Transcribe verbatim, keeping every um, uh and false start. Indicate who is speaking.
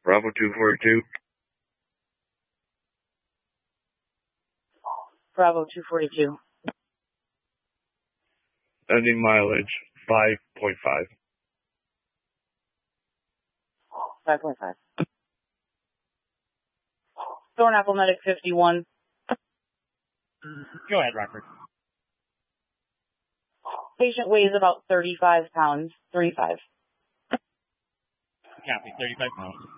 Speaker 1: Bravo two forty-two.
Speaker 2: Bravo two forty-two.
Speaker 1: Ending mileage five point five.
Speaker 2: five point five. Thornapple Medic fifty-one.
Speaker 3: Go ahead, Rockford.
Speaker 2: Patient weighs about thirty-five pounds. thirty-five.
Speaker 3: Copy, thirty-five pounds.